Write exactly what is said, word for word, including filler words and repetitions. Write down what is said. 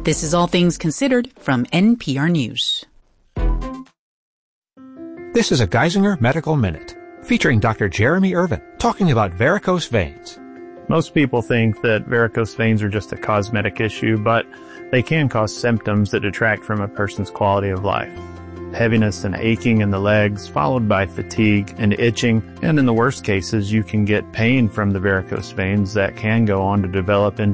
This is All Things Considered from N P R News. This is a Geisinger Medical Minute, featuring Doctor Jeremy Irvin talking about varicose veins. Most people think that varicose veins are just a cosmetic issue, but they can cause symptoms that detract from a person's quality of life. Heaviness and aching in the legs, followed by fatigue and itching, and in the worst cases, you can get pain from the varicose veins that can go on to develop into